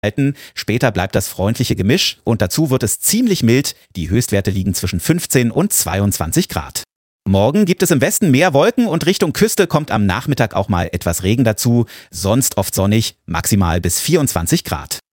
Später bleibt das freundliche Gemisch und dazu wird es ziemlich mild. Die Höchstwerte liegen zwischen 15 und 22 Grad. Morgen gibt es im Westen mehr Wolken und Richtung Küste kommt am Nachmittag auch mal etwas Regen dazu. Sonst oft sonnig, maximal bis 24 Grad.